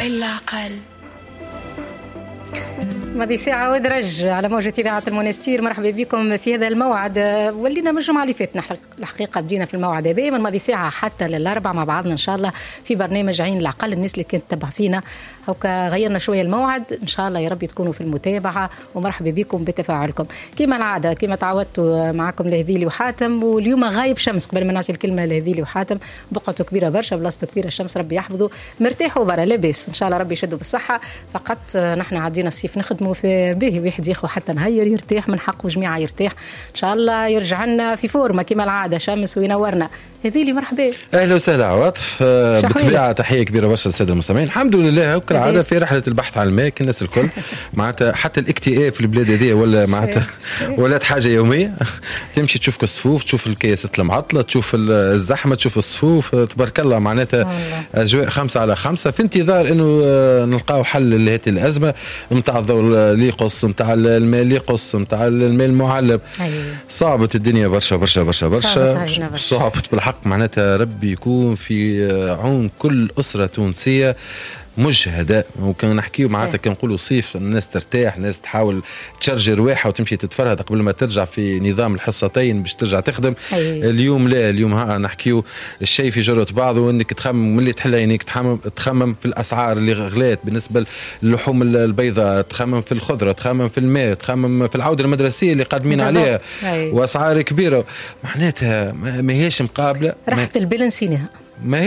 العقل. ماضي ساعة ودرج على موجة إذاعة المنستير. مرحبا بكم في هذا الموعد. ولينا من الجمعة اللي فاتت الحقيقة بدينا في الموعد هذا من ماضي ساعة حتى للأربع مع بعضنا إن شاء الله في برنامج عين العقل. الناس اللي كانت تتبع فينا هوكا غيرنا شوية الموعد، إن شاء الله يا رب تكونوا في المتابعة ومرحبا بكم بتفاعلكم كما العادة. كما تعودتوا معكم لهذيلي وحاتم، واليوم غايب شمس. قبل ما نعطي الكلمة لهذيلي وحاتم، بقعته كبيرة برشا، بلاصته كبيرة، الشمس ربي يحفظه، مرتاح وبرا لاباس إن شاء الله ربي يشدوا بالصحة. فقط نحن عدينا الصيف نخدموا في به، واحد ياخذ حتى نهير يرتاح من حقه، جميعة يرتاح إن شاء الله، يرجع لنا في فورمة كما العادة شمس وينورنا. هذيلي مرحبا. اهلا وسهلا عواطف. بالطبيعه تحيه كبيره برشا للساده المستمعين. الحمد لله وكل عاده في رحله البحث عن الماء الناس الكل معناتها حتى الاكتئاب في البلاد هذه ولا معناتها ولات حاجه يوميه. تمشي تشوف الصفوف، تشوف الكياسات المعطله، تشوف الزحمه، تشوف الصفوف، تبارك الله معناتها اجواء 5/5 في انتظار انه نلقاو حل لهذه الازمه نتاع الضوء اللي يقص، نتاع الماء اللي يقص، نتاع الماء المعلب. صعبت الدنيا برشا برشا برشا برشا، صعبت بالحق. معناتها ربي يكون في عون كل أسرة تونسية مجهدة. وكان نحكيه معناتها كان نقولوا صيف الناس ترتاح، الناس تحاول تشرجي رواحها وتمشي تتفرهد قبل ما ترجع في نظام الحصتين باش ترجع تخدم. اليوم لا، اليوم ها نحكيه الشيء في جرة بعضه، انك تخمم ملي تحل عينيك، تخمم في الاسعار اللي غلات بالنسبه للحوم البيضاء، تخمم في الخضره، تخمم في الماء، تخمم في العوده المدرسيه اللي قادمين عليها واسعار كبيره. معناتها ما هيش مقابله، راحه البال نسيناها، ما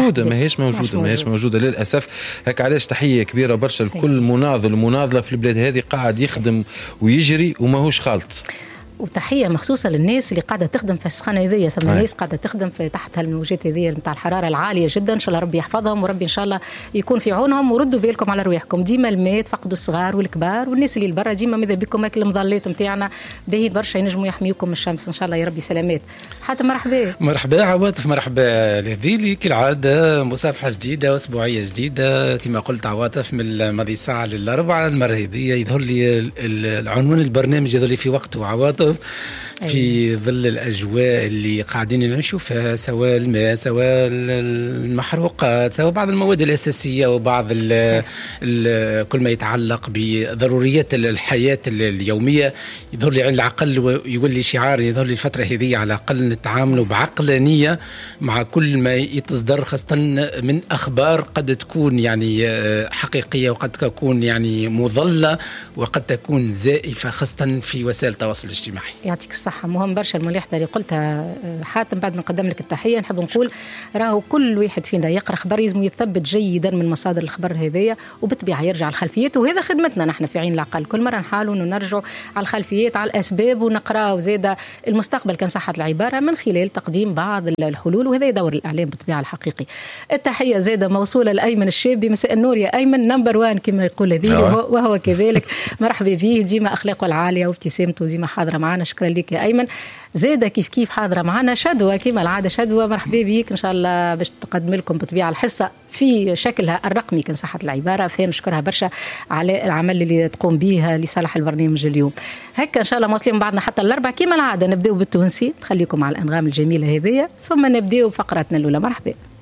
هيش موجودة للأسف. هيك علاش تحية كبيرة برشا لكل مناضل ومناضلة في البلاد هذه قاعد يخدم ويجري وماهوش خالط. وتحيه مخصوصه للناس اللي قاعده تخدم في السخانه هذيا. ثم ناس قاعده تخدم في تحت هالموجات هذيا نتاع الحراره العاليه جدا. ان شاء الله ربي يحفظهم وربي ان شاء الله يكون في عونهم. وردوا بالكم على رواحكم ديما، الماء تفقدوا الصغار والكبار والناس اللي البرا ديما ماذا بكم هاك المظلات نتاعنا باهي برشا ينجموا يحميوكم من الشمس ان شاء الله يا ربي. سلامات حتى. مرحبا عواطف، مرحبا لذيلي كالعاده. مصافحه جديده واسبوعيه جديده كما قلت عواطف من الماضي ساعه للاربعه. المره هذه يظهر لي العنوان البرنامج يظهر لي في وقته عواطف في ظل الأجواء اللي قاعدين نعيشوا فيها، سواء الماء سواء المحروقات سواء بعض المواد الأساسية وبعض كل ما يتعلق بضروريات الحياة اليومية. يظهر لي عين العقل يولي شعار، يظهر لي الفترة هذه على الأقل نتعاملوا بعقلانية مع كل ما يتصدر، خاصة من أخبار قد تكون يعني حقيقية وقد تكون يعني مضلة وقد تكون زائفة، خاصة في وسائل التواصل الاجتماعي. يعطيك الصحة. مهم برشا الملاحظة اللي قلتها حاتم. بعد ما نقدم لك التحية نحب نقول راهو كل واحد فينا يقرأ خبر يزم يثبت جيدا من مصادر الخبر هذية، وبالطبيعة يرجع الخلفيات. وهذا خدمتنا نحن في عين العقل، كل مرة نحاولوا انه نرجع على الخلفيات على الأسباب ونقرأ وزيادة المستقبل كان صحة العبارة من خلال تقديم بعض الحلول، وهذا دور الإعلام بالطبيعة الحقيقي. التحية زيادة موصولة لأيمن الشابي. مساء النور يا أيمن، نمبر 1 كما يقول هذيل وهو كذلك. مرحبا به، ديما أخلاقه العالية وابتسامته ديما حاضرة معنا. شكرا لك يا أيمن. زيادة كيف حاضرة معنا شدوى كما العادة. شدوى مرحبا بيك إن شاء الله باش تقدم لكم بالطبيعة الحصة في شكلها الرقمي كان صحة العبارة. فنشكرها برشا على العمل اللي تقوم به لصالح البرنامج اليوم. هكا إن شاء الله مواصلين بعضنا حتى الأربع كما العادة. نبدأ بالتونسي، خليكم على الأنغام الجميلة هذه ثم نبدأ بفقرتنا الأولى. مرحبا.